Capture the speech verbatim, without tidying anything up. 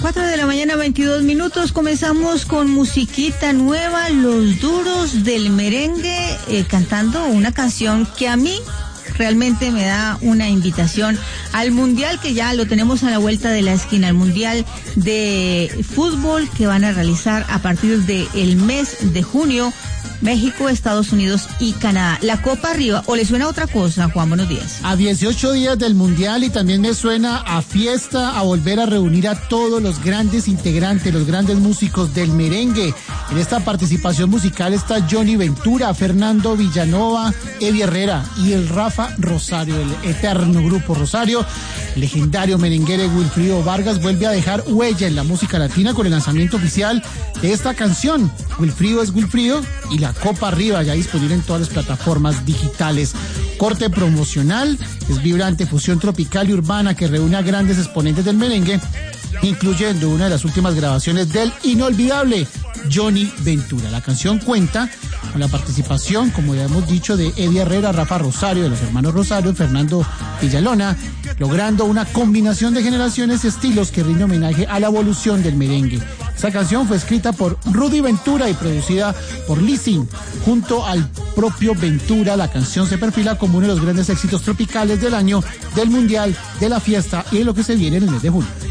cuatro de la mañana, veintidós minutos. Comenzamos con musiquita nueva, Los Duros del Merengue, eh, cantando una canción que a mí realmente me da una invitación al Mundial, que ya lo tenemos a la vuelta de la esquina, al Mundial de Fútbol que van a realizar a partir del mes de junio, México, Estados Unidos y Canadá. La Copa arriba. ¿O le suena otra cosa, Juan? Buenos días. A dieciocho días del Mundial, y también me suena a fiesta, a volver a reunir a todos los grandes integrantes, los grandes músicos del merengue. En esta participación musical está Johnny Ventura, Fernando Villanova, Eddie Herrera y el Rafa Rosario, el eterno grupo Rosario. El legendario merenguero Wilfrido Vargas vuelve a dejar huella en la música latina con el lanzamiento oficial de esta canción. Wilfrido es Wilfrido y la Copa arriba, ya disponible en todas las plataformas digitales. Corte promocional, es vibrante fusión tropical y urbana que reúne a grandes exponentes del merengue, incluyendo una de las últimas grabaciones del inolvidable Johnny Ventura. La canción cuenta con la participación, como ya hemos dicho, de Eddie Herrera, Rafa Rosario, de los hermanos Rosario, Fernando Villalona, logrando una combinación de generaciones y estilos que rinde homenaje a la evolución del merengue. Esta canción fue escrita por Rudy Ventura y producida por Lizzy. Junto al propio Ventura, la canción se perfila como uno de los grandes éxitos tropicales del año, del Mundial, de la fiesta y de lo que se viene en el mes de julio.